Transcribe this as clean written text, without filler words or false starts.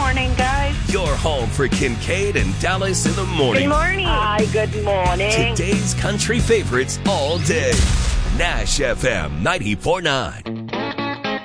morning, guys. Your home for Kincaid and Dallas in the morning. Good morning. Hi, good morning. Today's country favorites all day. Nash FM 94.9.